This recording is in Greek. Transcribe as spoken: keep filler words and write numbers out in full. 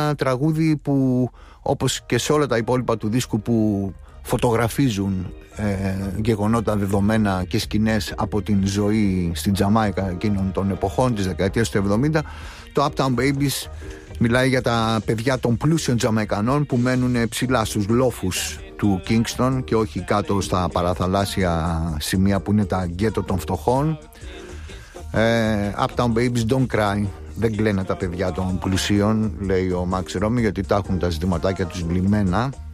ένα τραγούδι που, όπως και σε όλα τα υπόλοιπα του δίσκου, που φωτογραφίζουν ε, γεγονότα, δεδομένα και σκηνές από την ζωή στην Τζαμάικα εκείνων των εποχών της δεκαετίας του εβδομήντα. Το Uptown Babies μιλάει για τα παιδιά των πλούσιων Τζαμαϊκανών που μένουν ψηλά στους λόφους του Kingston και όχι κάτω στα παραθαλάσσια σημεία που είναι τα γκέτο των φτωχών. ε, Uptown Babies don't cry, δεν κλαίνε τα παιδιά των πλουσίων, λέει ο Max Romy, γιατί τα έχουν τα ζητηματάκια τους λυμμένα.